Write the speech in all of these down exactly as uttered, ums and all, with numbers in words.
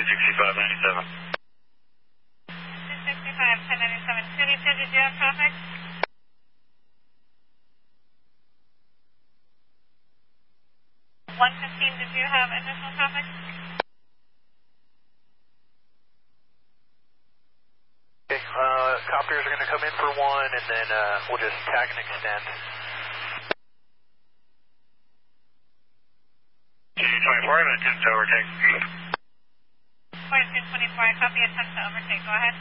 sixty-five ninety-seven. two sixty-five, ten ninety-seven. City two, did you have traffic? one fifteen, did you have additional traffic? Okay, uh, copters are going to come in for one, and then uh, we'll just tag and extend. G twenty-four, I'm going to attempt to overtake. forty-two twenty-four, I copy, attempt to overtake, go ahead.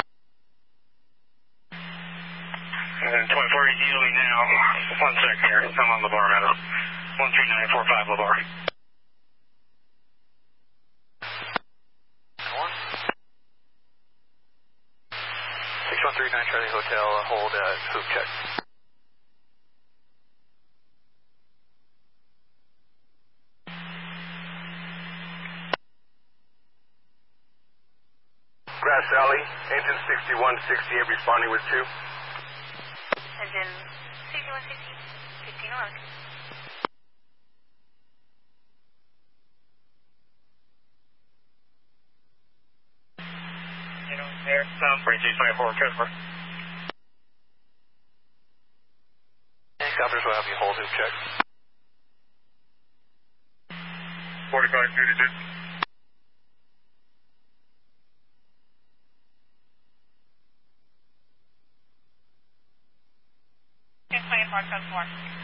And twenty-four, he's yielding now. One sec here, I'm on LeBar Meadow. one three nine four five LeBar. six one three nine Charlie Hotel, hold uh, hoop check. Grass Alley, engine sixty-one sixty-eight responding with two. Engine sixty-one sixty, fifteen on. You know, there, South forty-two twenty-four, Christopher. And copters will have you hold hoop check. forty-five thirty-two. two twenty-four, code four.